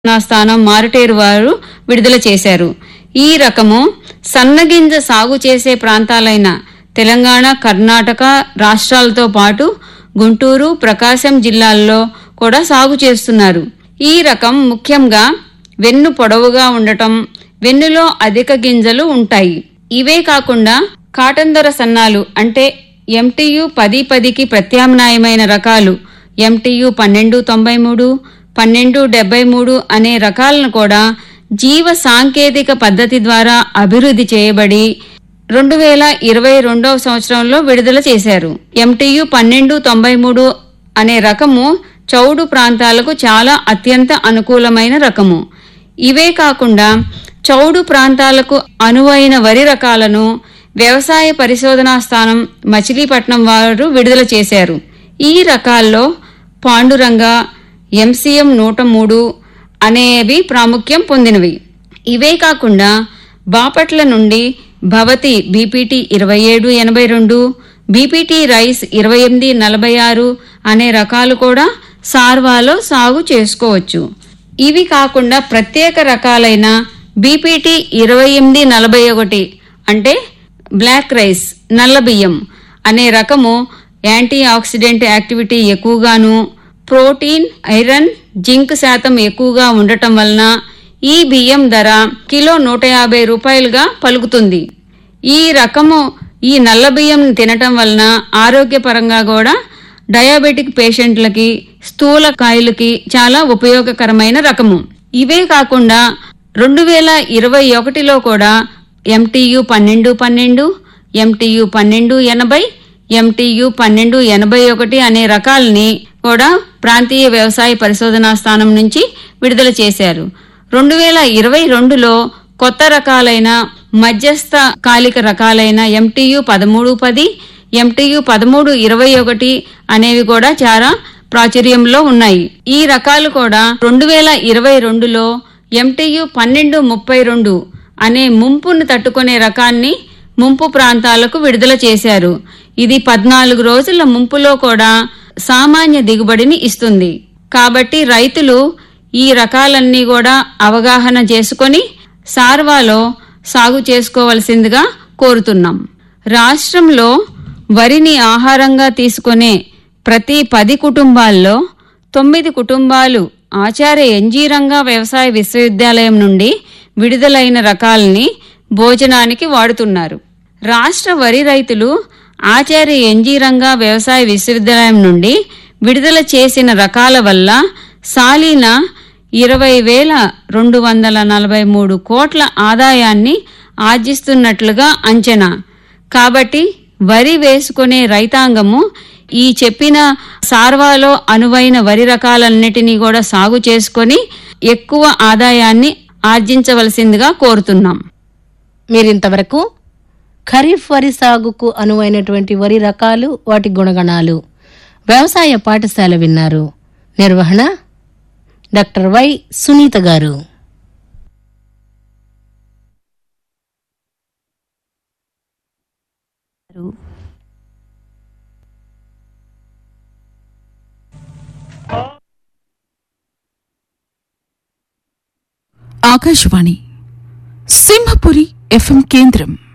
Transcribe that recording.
నా స్థానం మారుటేరు వారు విడుదల చేశారు. ఈ రకము సన్నగింజ సాగు చేసే ప్రాంతాలైన తెలంగాణ, కర్ణాటక రాష్ట్రాలతో పాటు గుంటూరు, ప్రకాశం జిల్లాల్లో కూడా సాగు చేస్తున్నారు. ఈ రకం ముఖ్యంగా వెన్ను పొడవుగా ఉండటం, వెన్నులో అధిక గింజలు ఉంటాయి. ఇవే కాకుండా కాటన్ దొర సన్నాలు అంటే MTU 10-10కి ప్రత్యామ్నాయమైన రకాలు MTU 1293, 1273 అనే రకాలను కూడా జీవ సాంకేతిక పద్ధతి ద్వారా అభివృద్ధి చేయబడి 2022వ సంవత్సరంలో విడుదల చేశారు. MTU 1293 అనే రకము చౌడు ప్రాంతాలకు చాలా అత్యంత అనుకూలమైన రకము. ఇవే కాకుండా చౌడు ప్రాంతాలకు అనువైన వరి రకాలను వ్యవసాయ పరిశోధనా స్థానం మచిలీపట్నం వారు విడుదల చేశారు. ఈ రకాల్లో పాండురంగ, MCM 103 అనేవి ప్రాముఖ్యం పొందినవి. ఇవే కాకుండా బాపట్ల నుండి భవతి BPT 2782, BPT రైస్ 2846 అనే రకాలు కూడా సార్వాలో సాగు చేసుకోవచ్చు. ఇవి కాకుండా ప్రత్యేక రకాలైన BPT 2841 అంటే బ్లాక్ రైస్, నల్ల బియ్యం అనే రకము anti oxidant activity ఎక్కువగాను, protein, iron, zinc శాతం ఎక్కువగా ఉండటం వలన ఈ బియ్యం ధర కిలో 150 రూపాయలుగా పలుకుతుంది. ఈ రకము ఈ నల్ల బియ్యం తినటం వలన ఆరోగ్యపరంగా కూడా డయాబెటిక్ పేషెంట్లకి, స్థూలకాయులకి చాలా ఉపయోగకరమైన రకము. ఇవే కాకుండా 2021లో కూడా MTU 1212, MTU 1280, MTU 1281 అనే రకాలని కూడా ప్రాంతీయ వ్యవసాయ పరిశోధనా స్థానం నుంచి విడుదల చేశారు. 2022లో కొత్త రకాలైన మధ్యస్థ కాలిక రకాలైన MTU 1310, MTU 1321 అనేవి కూడా చాలా ప్రాచుర్యంలో ఉన్నాయి. ఈ రకాలు కూడా 2022లో MTU 1232 అనే ముంపును తట్టుకునే రకాన్ని ముంపు ప్రాంతాలకు విడుదల చేశారు. ఇది 14 రోజుల ముంపులో కూడా సామాన్య దిగుబడిని ఇస్తుంది. కాబట్టి రైతులు ఈ రకాలన్నీ కూడా అవగాహన చేసుకొని సార్వాలో సాగు చేసుకోవలసిందిగా కోరుతున్నాం. రాష్ట్రంలో వరిని ఆహారంగా తీసుకునే ప్రతి 10 కుటుంబాల్లో 9 కుటుంబాలు ఆచార్య ఎన్జీ రంగా వ్యవసాయ విశ్వవిద్యాలయం నుండి విడుదలైన రకాలని భోజనానికి వాడుతున్నారు. రాష్ట్ర వరి రైతులు ఆచార్య ఎన్జీ రంగా వ్యవసాయ విశ్వవిద్యాలయం నుండి విడుదల చేసిన రకాల వల్ల సాలీన 20,243 కోట్ల ఆదాయాన్ని ఆర్జిస్తున్నట్లుగా అంచనా. కాబట్టి వరి వేసుకునే రైతాంగము ఈ చెప్పిన సార్వాలో అనువైన వరి రకాలన్నిటినీ కూడా సాగు చేసుకొని ఎక్కువ ఆదాయాన్ని ఆర్జించవలసిందిగా కోరుతున్నాం. మీరింతవరకు ఖరీఫ్ వరి సాగుకు అనువైనటువంటి వరి రకాలు, వాటి గుణగణాలు వ్యవసాయ పాఠశాల విన్నారు. నిర్వహణ డాక్టర్ వై సునీత గారు. ఆకాశవాణి సింహపురి FM కేంద్రం.